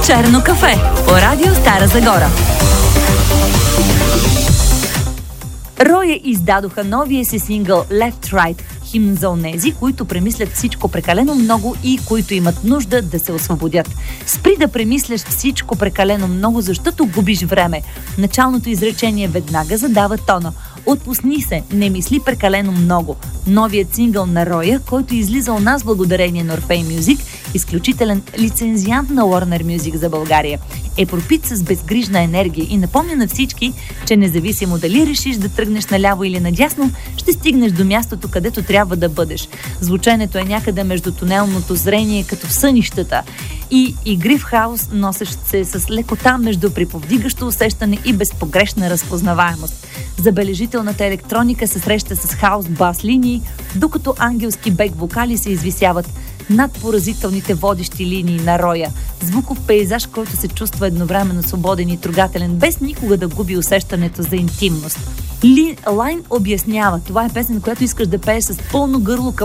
Черно кафе по радио Стара Загора. Роя издадоха новия си сингъл Left Right, химн за онези, които премислят всичко прекалено много и които имат нужда да се освободят. Спри да премисляш всичко прекалено много, защото губиш време. Началното изречение веднага задава тона. Отпусни се, не мисли прекалено много. Новият сингъл на Роя, който излиза у нас благодарение на Orfeo Music, изключителен лицензиант на Warner Music за България, е пропит с безгрижна енергия и напомня на всички, че независимо дали решиш да тръгнеш наляво или надясно, ще стигнеш до мястото, където трябва да бъдеш. Звученето е някъде между тунелното зрение, като в сънищата, и игрив хаос, носещ се с лекота между приповдигащо усещане и безпогрешна разпознаваемост. Забележителната електроника се среща с хаос бас линии, докато ангелски бек вокали се извисяват над поразителните водещи линии на Роя. Звуков пейзаж, който се чувства едновременно свободен и трогателен, без никога да губи усещането за интимност. Лайн обяснява, това е песен, която искаш да пееш с пълно гърло към